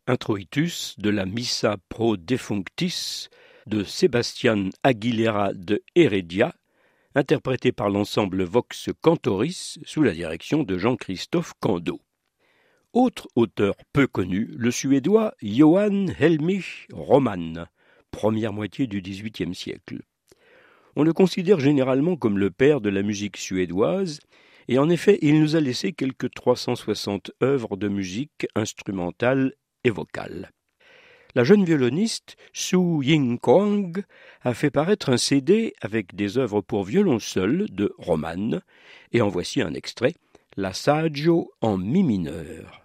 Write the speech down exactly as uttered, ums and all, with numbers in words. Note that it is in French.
introitus de la Missa pro defunctis de Sebastián Aguilera de Heredia, interprété par l'ensemble Vox Cantoris sous la direction de Jean-Christophe Candeau. Autre auteur peu connu, le Suédois Johan Helmich Roman, première moitié du dix-huitième siècle. On le considère généralement comme le père de la musique suédoise, et en effet, il nous a laissé quelques trois cent soixante œuvres de musique instrumentale et vocale. La jeune violoniste Su Ying Kwang a fait paraître un C D avec des œuvres pour violon seul de Roman, et en voici un extrait, l'Assaggio en mi mineur.